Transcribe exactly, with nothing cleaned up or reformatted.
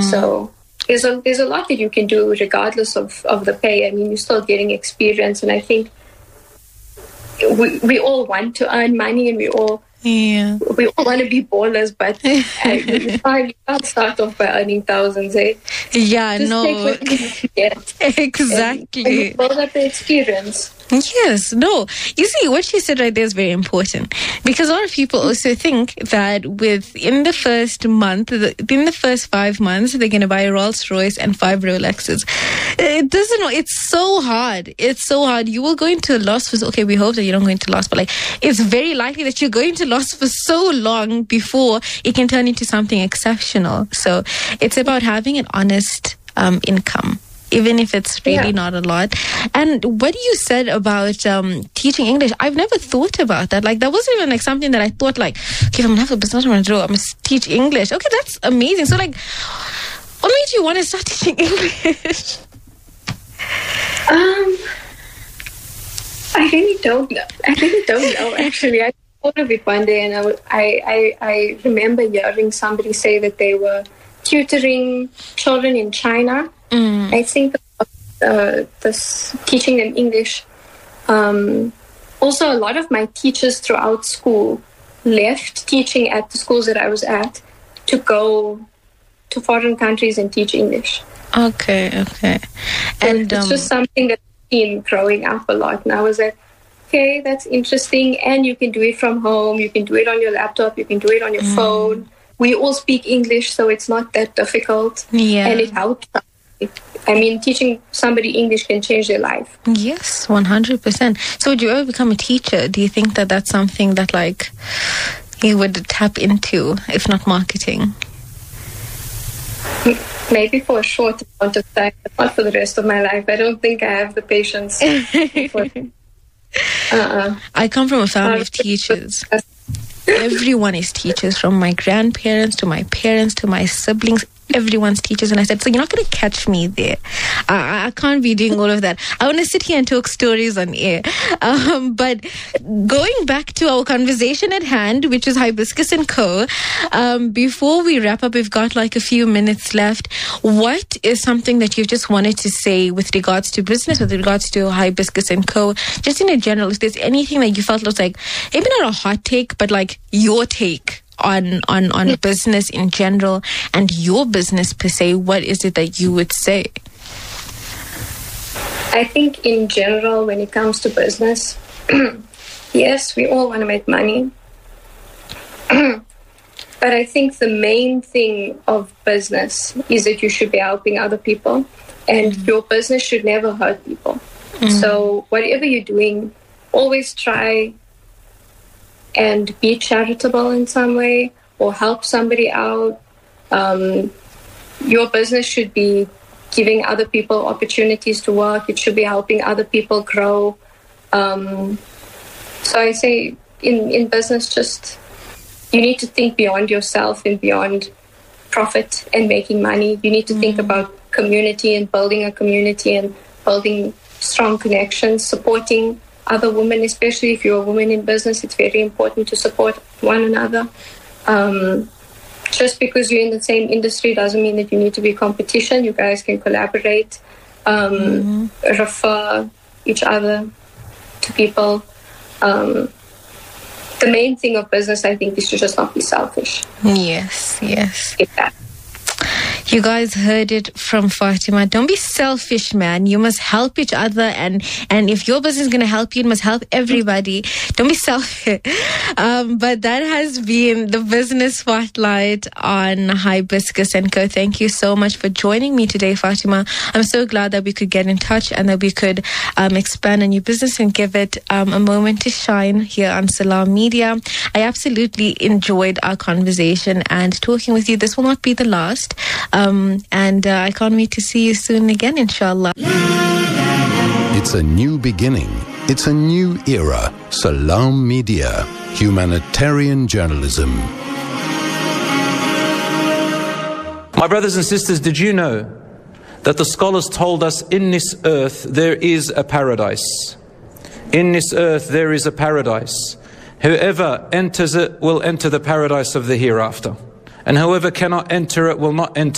So there's a there's a lot that you can do regardless of, of the pay. I mean, you're still getting experience, and I think we we all want to earn money, and we all yeah we all want to be ballers, but uh, you can't, you can't start off by earning thousands, eh? Yeah, Just no, take what you get. exactly. And, and build up the experience. Yes, no. You see, what she said right there is very important, because a lot of people also think that within the first month, in the first five months, they're going to buy a Rolls Royce and five Rolexes. It doesn't, it's so hard. It's so hard. You will go into a loss for, okay, we hope that you don't go into loss, but like, it's very likely that you're going to loss for so long before it can turn into something exceptional. So it's about having an honest um, income, even if it's really yeah. not a lot. And what you said about um, teaching English, I've never thought about that. Like, that wasn't even like something that I thought like, okay, if I'm going to have a business, I'm going to do, I'm going to teach English. Okay, that's amazing. So like, what made you want to start teaching English? Um, I really don't know. I really don't know, actually. I thought of it one day, and I, I, I, I remember hearing somebody say that they were tutoring children in China. Mm. I think uh, this teaching them English. Um, also, a lot of my teachers throughout school left teaching at the schools that I was at to go to foreign countries and teach English. Okay, okay. So And it's um, just something that I've seen growing up a lot. And I was like, okay, that's interesting. And you can do it from home. You can do it on your laptop. You can do it on your mm. phone. We all speak English, so it's not that difficult. Yeah. And it helps. I mean, teaching somebody English can change their life. Yes, one hundred percent. So would you ever become a teacher? Do you think that that's something that, like, you would tap into, if not marketing? Maybe for a short amount of time, but not for the rest of my life. I don't think I have the patience. for, uh-uh. I come from a family of teachers. Everyone is teachers, from my grandparents to my parents to my siblings. Everyone's teachers. And I said, so you're not going to catch me there. I, I can't be doing all of that. I want to sit here and talk stories on air. Um, but going back to our conversation at hand, which is Hibiscus and Co., um, before we wrap up, we've got like a few minutes left. What is something that you've just wanted to say with regards to business, with regards to Hibiscus and Co., just in a general, if there's anything that you felt was like, maybe not a hot take, but like your take on on on business in general and your business per se, what is it that you would say? I think in general, when it comes to business, yes, we all want to make money. But I think the main thing of business is that you should be helping other people, and mm-hmm. your business should never hurt people. Mm-hmm. So whatever you're doing, always try and be charitable in some way or help somebody out. Um, your business should be giving other people opportunities to work. It should be helping other people grow. Um, so I say in, in business, just you need to think beyond yourself and beyond profit and making money. You need to mm-hmm. think about community and building a community and building strong connections, supporting other women, especially if you're a woman in business. It's very important to support one another. Um, just because you're in the same industry doesn't mean that you need to be competition. You guys can collaborate, um, mm-hmm. refer each other to people. Um, the main thing of business, I think, is to just not be selfish. Yes, yes. Yeah. You guys heard it from Fatima. Don't be selfish, man. You must help each other. And, and if your business is going to help you, it must help everybody. Don't be selfish. Um, but that has been the Business Spotlight on Hibiscus and Co. Thank you so much for joining me today, Fatima. I'm so glad that we could get in touch and that we could um, expand on your business and give it um, a moment to shine here on Salam Media. I absolutely enjoyed our conversation and talking with you. This will not be the last. Um, and uh, I can't wait to see you soon again, inshallah. It's a new beginning. It's a new era. Salam Media. Humanitarian journalism. My brothers and sisters, did you know that the scholars told us in this earth there is a paradise? In this earth there is a paradise. Whoever enters it will enter the paradise of the hereafter. And whoever cannot enter it will not enter